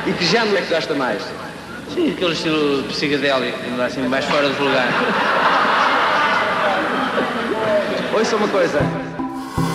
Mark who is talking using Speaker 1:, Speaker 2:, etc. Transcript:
Speaker 1: E que género é que gosta mais?
Speaker 2: Sim, aquele estilo psicadélico, assim, mais fora do lugar.
Speaker 1: Ouça uma coisa.